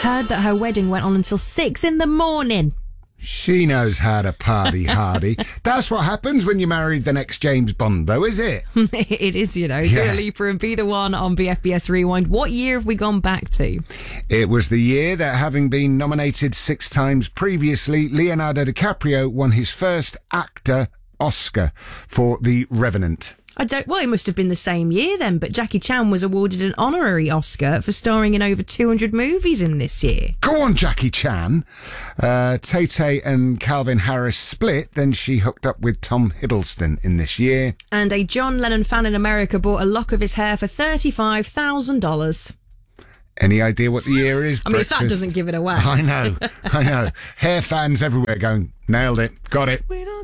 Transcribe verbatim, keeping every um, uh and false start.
Heard that her wedding went on until six in the morning. She knows how to party hardy. That's what happens when you married the next James Bond, though, is it? It is, you know. Yeah. Dua Lipa and Be The One on B F B S Rewind. What year have we gone back to? It was the year that, having been nominated six times previously, Leonardo DiCaprio won his first actor Oscar for The Revenant. I don't. Well, it must have been the same year then, but Jackie Chan was awarded an honorary Oscar for starring in over two hundred movies in this year. Go on, Jackie Chan. Uh, Tay-Tay and Calvin Harris split, then she hooked up with Tom Hiddleston in this year. And a John Lennon fan in America bought a lock of his hair for thirty-five thousand dollars. Any idea what the year is? I mean, if that Breakfast? doesn't give it away. I know, I know. Hair fans everywhere going, nailed it, got it.